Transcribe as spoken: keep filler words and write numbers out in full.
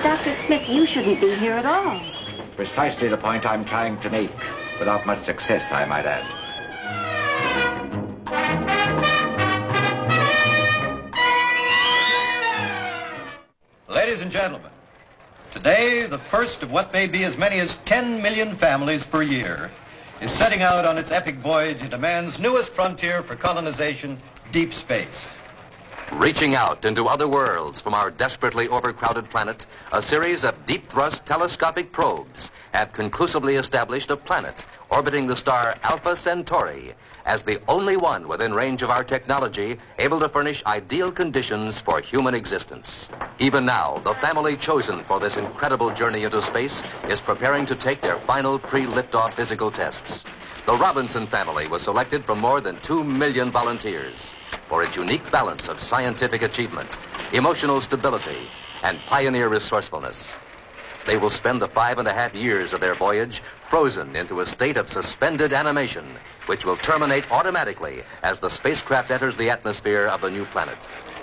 Doctor Smith, you shouldn't be here at all. Precisely the point I'm trying to make, without much success, I might add. Ladies and gentlemen, today the first of what may be as many as ten million families per year is setting out on its epic voyage into man's newest frontier for colonization, deep space. Reaching out into other worlds from our desperately overcrowded planet, a series of deep-thrust telescopic probes have conclusively established a planet orbiting the star Alpha Centauri as the only one within range of our technology able to furnish ideal conditions for human existence. Even now, the family chosen for this incredible journey into space is preparing to take their final pre-liftoff physical tests. The Robinson family was selected from more than two million volunteers for its unique balance of scientific achievement, emotional stability, and pioneer resourcefulness. They will spend the five and a half years of their voyage frozen into a state of suspended animation, which will terminate automatically as the spacecraft enters the atmosphere of the new planet.